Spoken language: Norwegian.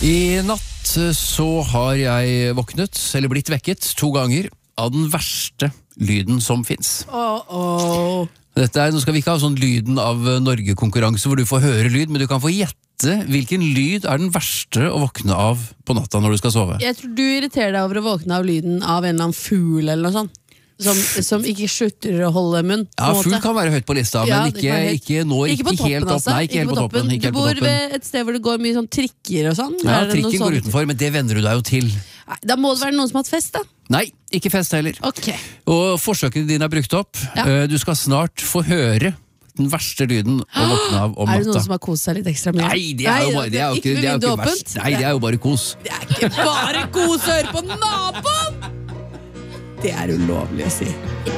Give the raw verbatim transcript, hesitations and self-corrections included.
I natt så har jeg våknet, eller blitt vekket, to ganger av den verste lyden som finnes. Oh, oh. Dette er, nå skal vi ikke ha sånn lyden av Norge-konkurranse hvor du får høre lyd, men du kan få gjette hvilken lyd er den verste å våkne av på natta når du skal sove. Jeg tror du irriterer deg over å våkne av lyden av en eller annen fugl eller noe sånt. Som, som ikke slutter å holde munn. Ja, fugl kan være høyt på lista, ja, men ikke, ikke, når, ikke, ikke helt opp. Nei, ikke, ikke helt på toppen. toppen. Du bor ved et sted hvor det går mye sånn trikker og sånn. Ja, trikken går utenfor, men det venner du deg jo til. Nei, da må det være noen som har hatt fest, da. Nei, ikke fest heller. Okay. Og forsøkene dine er brukt opp. Ja. Du skal snart få høre den verste lyden å våkne av om natta. Er det noen som har kost seg litt ekstra mye? Nei, det er jo bare, det er jo ikke, det er jo ikke verst. Nei, det er jo bare kos. Det er ikke bare kos å høre på naboen! Det er ulovlig å si.